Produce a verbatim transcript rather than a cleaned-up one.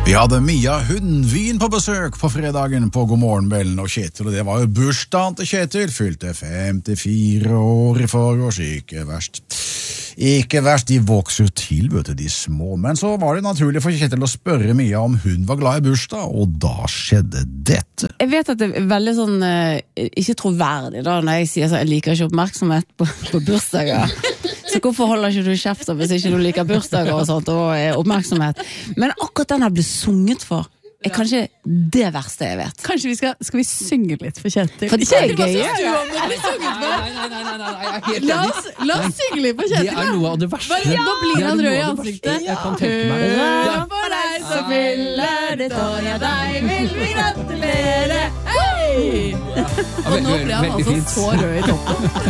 Vi hadde Mia Hundvin på besøk på fredagen på God morgen, Bellen og Kjetil, og det var jo bursdagen til Kjetil, fylte femtifire år i forgårs, ikke verst. Ikke verst, de vokser jo til, vet du, de små, men så var det naturlig for Kjetil å spørre Mia om hun var glad i bursdag, og da skjedde dette. Jeg vet at det er veldig sånn, ikke troverdig da, når jeg sier så jeg liker ikke oppmerksomhet på, på bursdager. Så hvorfor holder ikke du kjeft hvis ikke du liker bursdager og sånt, og oppmerksomhet? Men akkurat den har blitt sunget for, er kanskje det verste jeg vet. Kanskje vi skal, skal vi synge litt for Kjetil? For det er gøy. La oss, la oss synge litt for Kjetil. Det er noe av det verste. Ja, nå blir han rød i ansiktet. Jeg kan tenke meg. Hør for deg så fyller ditt år, ja deg vil vi gratulere. Hei! Og nå ble han altså så rød i toppen.